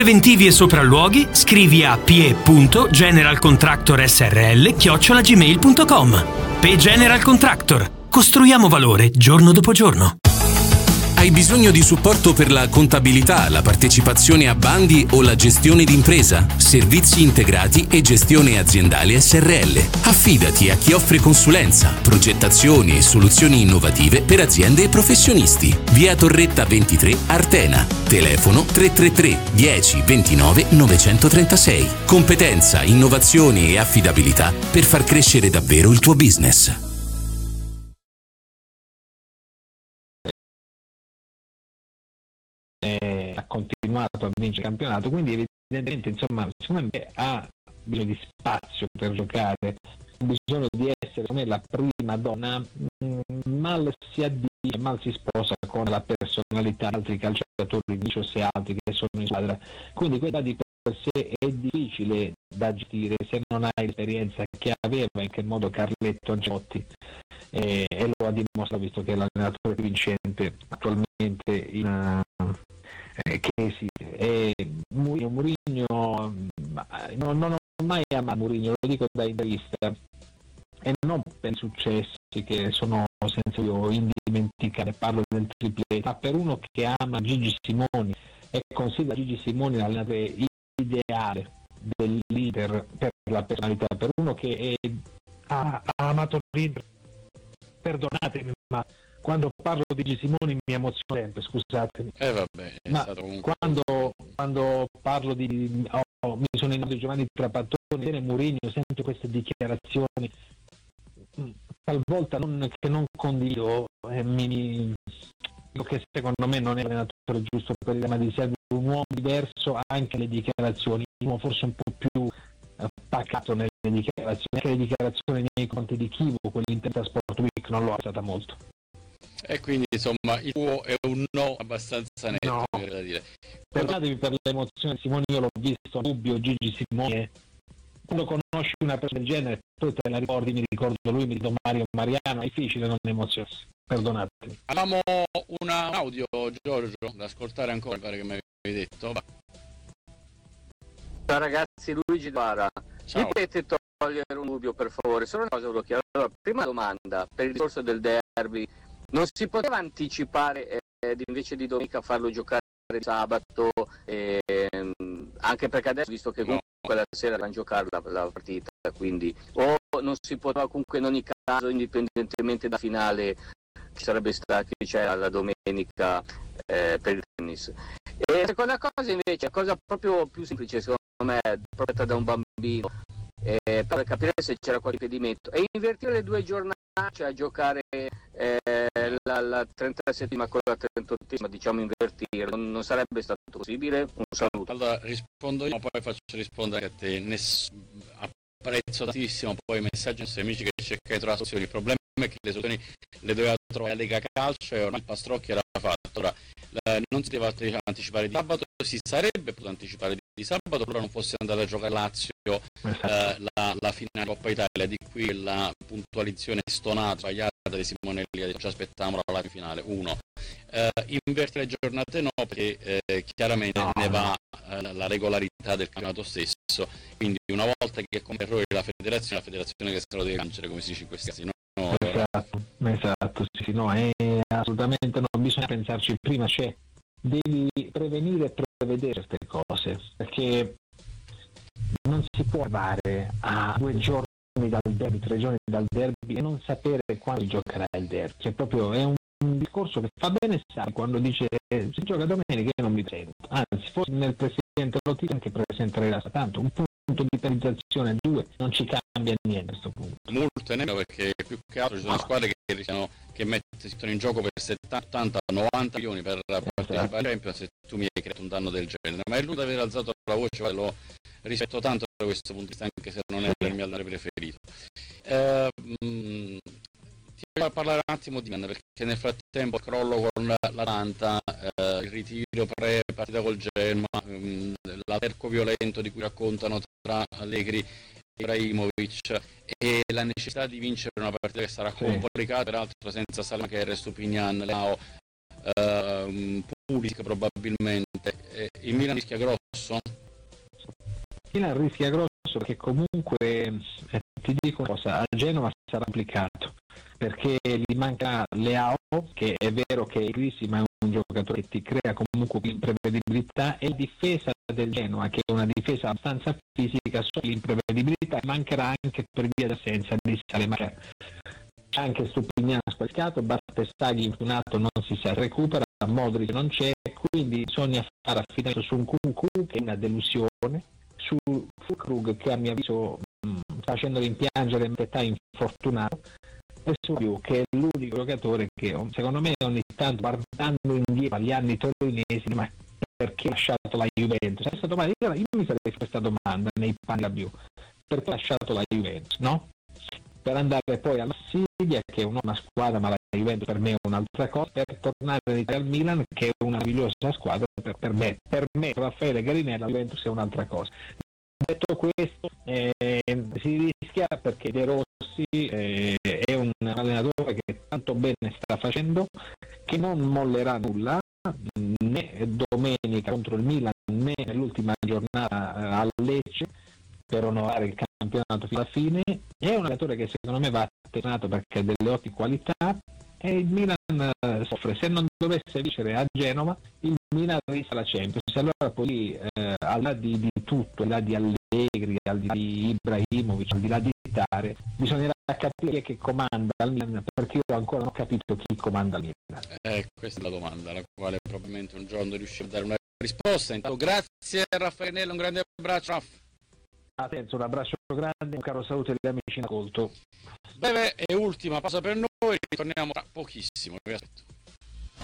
Preventivi e sopralluoghi, scrivi a pie.generalcontractorsrl@gmail.com. P General Contractor. Costruiamo valore giorno dopo giorno. Hai bisogno di supporto per la contabilità, la partecipazione a bandi o la gestione d'impresa? Servizi integrati e gestione aziendale SRL. Affidati a chi offre consulenza, progettazioni e soluzioni innovative per aziende e professionisti. Via Torretta 23, Artena. Telefono 333 10 29 936. Competenza, innovazione e affidabilità per far crescere davvero il tuo business. Ha continuato a vincere il campionato, quindi evidentemente, insomma, secondo me ha bisogno di spazio per giocare, ha bisogno di essere, secondo me, la prima donna. Mal si addice, mal si sposa con la personalità di altri calciatori, Vicio e altri che sono in squadra, quindi quella di per sé è difficile da gestire se non hai l'esperienza che aveva in che modo Carletto Ancelotti, e lo ha dimostrato, visto che è l'allenatore più vincente attualmente che esiste. E Mourinho, non ho mai amato Mourinho, lo dico da intervista, e non per i successi che sono senza io indimenticare, parlo del triplete, ma per uno che ama Gigi Simoni e considera Gigi Simoni l'allenatore ideale del leader per la personalità, per uno che ha amato l'Inter. Perdonatemi, ma quando parlo di Gigi Simoni mi emoziono sempre, scusatemi. Vabbè, è ma stato un... quando parlo di mi sono innamorato di Giovanni Trapattoni e Mourinho, sento queste dichiarazioni talvolta che non condivido, che secondo me non è l'allenatore giusto per il Real Madrid, serve un uomo diverso anche alle dichiarazioni, un uomo forse un po' più pacato nelle dichiarazioni, anche le dichiarazioni nei confronti di Chivo, quell'intenta Sport Week non l'ho apprezzata molto. E quindi insomma il tuo è un no abbastanza netto, No. da dire. Perdonatevi per l'emozione, Simone, io l'ho visto a Dubbio, Gigi Simone, quando conosci una persona del genere poi te la ricordi, mi ricordo lui, mi ricordo Mario Mariano, è difficile non emozionarsi, perdonatemi. Avevamo un audio, Giorgio, da ascoltare ancora, mi pare che mi avevi detto. Va. Ciao ragazzi, Luigi Guara. Ciao. Mi potete togliere un dubbio per favore? Solo una cosa volevo chiedere. Allora, prima domanda, per il discorso del derby, non si poteva anticipare invece di domenica farlo giocare sabato, anche perché adesso, visto che comunque quella sera vanno a giocare la partita, quindi o non si poteva comunque in ogni caso, indipendentemente da finale, ci sarebbe stata, che c'è la domenica per il tennis. E seconda cosa invece, cosa proprio più semplice secondo me, proprio da un bambino, per capire se c'era qualche impedimento, e invertire le due giornate, cioè a giocare la 37esima con la 38esima, diciamo invertire, non sarebbe stato possibile? Un saluto. Allora rispondo io, poi faccio rispondere a te. Apprezzo tantissimo poi i messaggi dei nostri amici che cercano di trovare soluzioni. Il problema è che le soluzioni le doveva trovare la Lega Calcio e ormai il Pastrocchi era fatto. Ora, non si deve anticipare di sabato, si sarebbe potuto anticipare di sabato, però non fosse andare a giocare Lazio la finale Coppa Italia, di qui la puntualizzazione stonata, sbagliata di Simonelli, che ha detto ci aspettavamo la finale. Uno, invertire le giornate no, perché chiaramente ne va la regolarità del campionato stesso, quindi una volta che come errore la federazione che se lo deve vincere, come si dice in questi casi. No, esatto, sì, no, assolutamente no, bisogna pensarci prima, cioè devi prevenire e prevedere queste cose, perché non si può arrivare a 2 giorni dal derby, 3 giorni dal derby e non sapere quando giocherà il derby, cioè proprio è un discorso che fa bene Sarri quando dice si gioca domenica io non mi presento, anzi forse nel presidente Lotti anche presenterei la tanto, un punto di penalizzazione 2 non ci cambia niente a questo punto. Molto nemmeno, perché più che altro ci sono squadre che rischiano, che si mettono in gioco per 70, 80, 90 milioni per partecipare ai Champions, se tu mi hai creato un danno del genere. Ma è lui ad aver alzato la voce, lo rispetto tanto da questo punto di vista, anche se non è il mio allenatore preferito. Ti voglio parlare un attimo di Milan, perché nel frattempo il crollo con l'Atalanta, il ritiro pre-partita col Genoa, l'alterco violento di cui raccontano tra Allegri e Ibrahimovic, e la necessità di vincere una partita che sarà complicata, peraltro senza Salemaker e Stupinian, Pulisic probabilmente. Il Milan rischia grosso? Il Milan rischia grosso perché comunque ti dico una cosa, a Genova sarà applicato perché gli manca Leao, che è vero che è in crisi ma è un giocatore che ti crea comunque l'imprevedibilità, e la difesa del Genoa, che è una difesa abbastanza fisica, solo l'imprevedibilità mancherà anche per via d'assenza di Salemaker. Anche Stupinian squalificato, Battestaghi infortunato, non si sa, recupera, Modric non c'è, quindi bisogna fare affidamento su un Nkunku che è una delusione, su Füllkrug che a mio avviso sta facendo rimpiangere in età infortunato, e su Liu che è l'unico giocatore che secondo me ogni tanto, guardando indietro agli anni torinesi, ma perché ha lasciato la Juventus? Io mi sarei questa domanda nei panni da Liu, perché ha lasciato la Juventus, no? Per andare poi alla Marsiglia, che è una squadra, ma la Juventus per me è un'altra cosa, per tornare al Milan, che è una meravigliosa squadra per me, Raffaele Garinella, la Juventus è un'altra cosa. Detto questo, si rischia perché De Rossi è un allenatore che tanto bene sta facendo, che non mollerà nulla, né domenica contro il Milan né nell'ultima giornata a Lecce, per onorare il campionato fino alla fine. È un allenatore che secondo me va attenuato perché ha delle ottime qualità, e il Milan soffre. Se non dovesse vincere a Genova, il Milan rischia la Champions. Allora poi al di là di tutto, al di là di Allegri, al di là di Ibrahimovic, al di là di Tare, bisognerà capire chi è che comanda al Milan, perché io ancora non ho capito chi comanda al Milan. Questa è la domanda alla quale probabilmente un giorno riuscirò a dare una risposta. Intanto grazie a Raffaele Nella, un grande abbraccio. Attenzo, un abbraccio grande, un caro saluto agli amici in ascolto. Breve e ultima pausa per noi, ritorniamo tra pochissimo, vi aspetto.